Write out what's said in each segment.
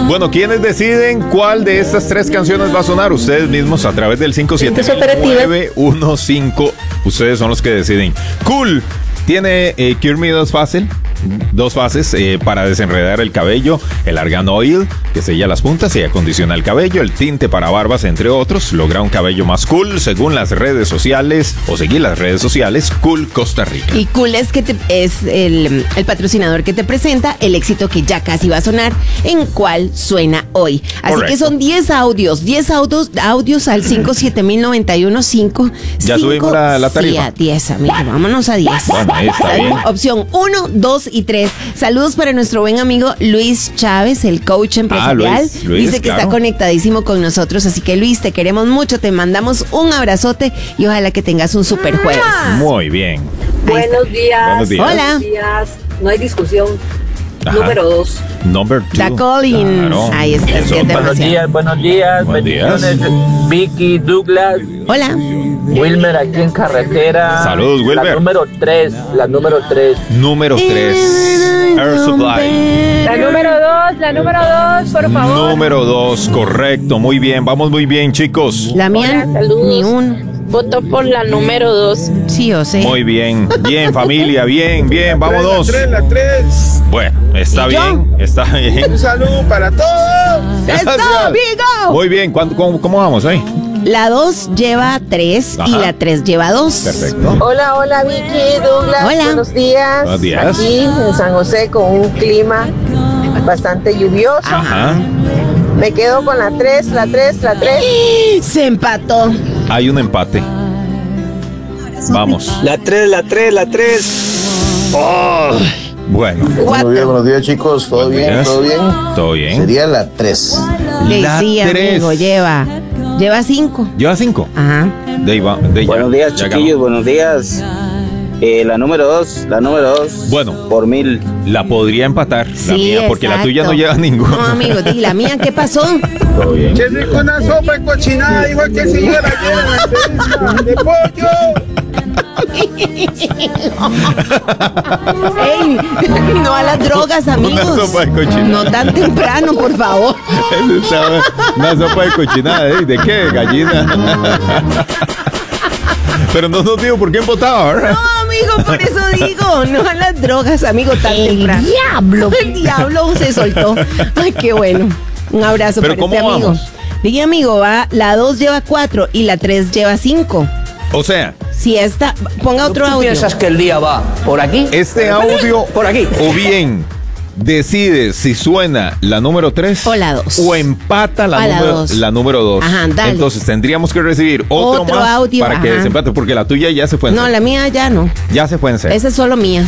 Bueno, ¿quiénes deciden cuál de estas tres canciones va a sonar? Ustedes mismos a través del 57915. Ustedes son los que deciden. Cool. Tiene Cure Me dos fases para desenredar el cabello, el Argan Oil, que sella las puntas y acondiciona el cabello, el tinte para barbas, entre otros. Logra un cabello más cool según las redes sociales, o seguir las redes sociales, Cool Costa Rica. Y Cool es es el patrocinador que te presenta el éxito que ya casi va a sonar, en cuál suena hoy. Así Correcto. que son 10 audios al 5709115. Ya subimos la tarifa. Sí, a 10, amigo, vámonos a 10. Bueno, ahí está bien. Opción 1, 2 y 3. Saludos para nuestro buen amigo Luis Chávez, el coach empresarial. Luis, dice que claro. está conectadísimo con nosotros, así que Luis, te queremos mucho, te mandamos un abrazote y ojalá que tengas un super jueves. Muy bien. Buenos días. Buenos días. Hola. Buenos días. No hay discusión. Ajá. Número 2. Number 2. Da Collins. Claro. Ahí está. Es Eso. que es Buenos demasiado. días, Buenos días. bendiciones. Vicky, Douglas, Hola. Wilmer aquí en carretera. Saludos, Wilmer. La número 3. Número 3. Air Supply. La número 2, por favor. Número 2, correcto. Muy bien, vamos muy bien, chicos. La mía, Hola, saludos. ni un. Voto por la número 2. Sí o sí. Muy bien. Bien, familia, bien, vámonos. La 3. Bueno, está ¿Y yo? bien, está bien. Un saludo para todos. ¡Eso, Gracias. amigo! Muy bien, ¿cómo vamos ahí? La 2 lleva 3 y Ajá. la 3 lleva 2. Perfecto. Hola Vicky, Douglas, Hola. buenos días. Buenos días. Aquí en San José con un clima bastante lluvioso. Ajá. Me quedo con la 3. Se empató. Hay un empate. Vamos. La 3. Bueno. Buenos días chicos, ¿todo Buenos bien? días. ¿Todo bien? ¿Todo bien? Sería la 3. La Sí, 3. amigo, lleva 5. ¿Lleva 5? Ajá. De ahí va, Buenos días, ya chiquillos, ganó. buenos días. La número 2. Bueno. Por 1000. La podría empatar, la Sí, mía, porque la exacto. tuya no lleva ninguna. No, amigo, di la mía, ¿qué pasó? Todo bien. Qué rico una sopa de cochinada, igual que el señor ayer en la entrevista de pollo. Ey, no a las drogas, amigos. sopa de cochinada. No tan temprano, por favor. Eso estaba una sopa de cochinada, ¿eh? ¿De qué? Gallina. Pero no nos digo por qué empotaba, ¿verdad? No, amigo, por eso digo, no a las drogas, amigo, tan temprano. El diablo se soltó. Ay, qué bueno. Un abrazo Pero para este ¿cómo amigo. vamos? Dije, amigo, va, la 2 lleva 4 y la 3 lleva 5. O sea, Si esta, ponga otro ¿Tú audio. piensas que el día va por aquí? este audio, Por aquí. o bien decide si suena la número 3 O la 2. o empata O la dos. la número 2. Ajá, dale. Entonces tendríamos que recibir otro más audio, para que ajá. desempate, porque la tuya ya se fue en No, cero. la mía ya no. Ya se fue en cero. Esa es solo mía.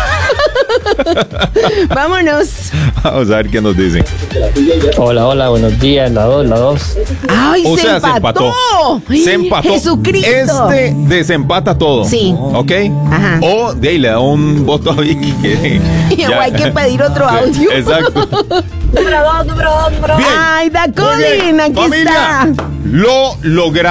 Vámonos. Vamos a ver qué nos dicen. Hola, buenos días, la 2. Ay, O se sea, empató. se empató. Jesucristo. Este desempata todo. Sí. ¿Ok? Ajá. O de ahí le da un voto a Vicky. Y Ya. hay que pedir otro audio. Exacto. Número 2. Bien. Ay, Da Muy Colin, bien. aquí Familia, está. lo logramos.